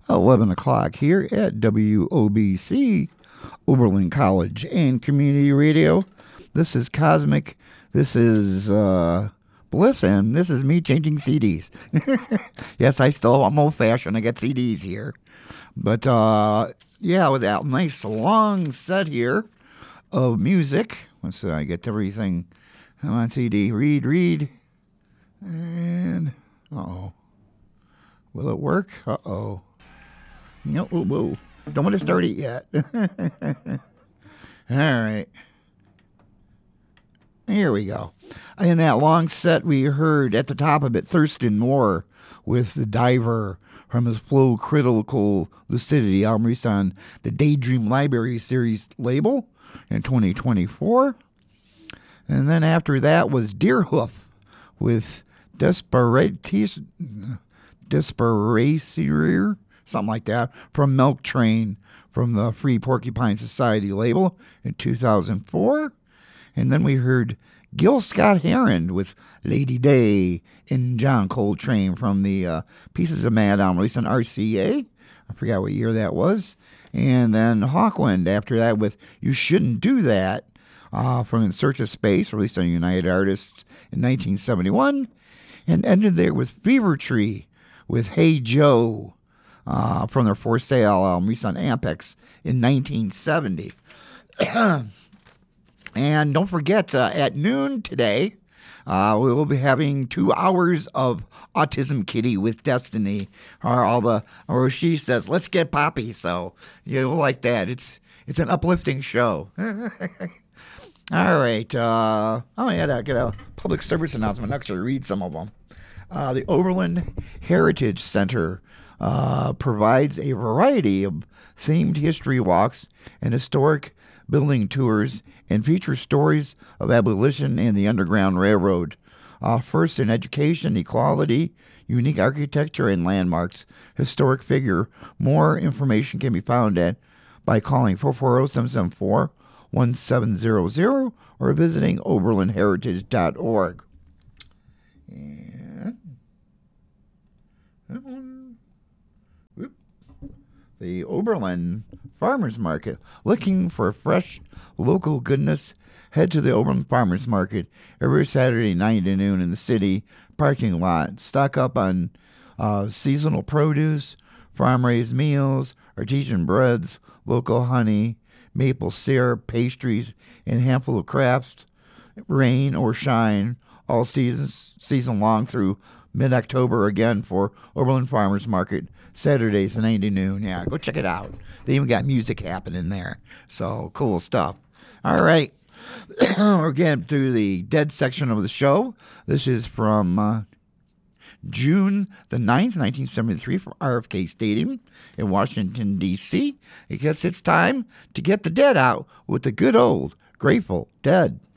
11 o'clock here at WOBC, Oberlin College and Community Radio. This is Cosmic. This is Bliss, and this is me changing CDs. Yes, I'm old-fashioned. I got CDs here. But, yeah, with that nice long set here of music. Let's see, I get everything. Come on, CD. Read. And, uh-oh. Will it work? Uh-oh. No, whoa. Don't want to start it yet. All right. Here we go. In that long set, we heard at the top of it Thurston Moore with The Diver from his Flow Critical Lucidity album released on the Daydream Library Series label in 2024. And then after that was Deerhoof with Desperation, something like that, from Milk Train from the Free Porcupine Society label in 2004. And then we heard Gil Scott-Heron with Lady Day and John Coltrane from the Pieces of Mad album released on RCA. I forgot what year that was. And then Hawkwind after that with You Shouldn't Do That from In Search of Space, released on United Artists in 1971. And ended there with Fever Tree with Hey Joe from their For Sale album released on Ampex in 1970. And don't forget, at noon today, we will be having 2 hours of Autism Kitty with Destiny. Or she says, let's get poppy. So you'll like that. It's an uplifting show. All right. I get a public service announcement. I'll actually read some of them. The Oberlin Heritage Center provides a variety of themed history walks and historic building tours and features stories of abolition and the Underground Railroad. First in education, equality, unique architecture, and landmarks. Historic figure. More information can be found by calling 440-774-1700 or visiting oberlinheritage.org. And the Oberlin Farmers Market. Looking for fresh local goodness? Head to the Oberlin Farmers Market every Saturday 9 to noon in the city parking lot. Stock up on seasonal produce, farm-raised meals, artisan breads, local honey, maple syrup, pastries, and a handful of crafts. Rain or shine, all season long through mid-October again for Oberlin Farmers Market, Saturdays 9 to noon. Yeah, go check it out. They even got music happening there. So, cool stuff. All right. We're getting to the dead section of the show. This is from June the 9th, 1973 from RFK Stadium in Washington, D.C. I guess it's time to get the dead out with the good old Grateful Dead.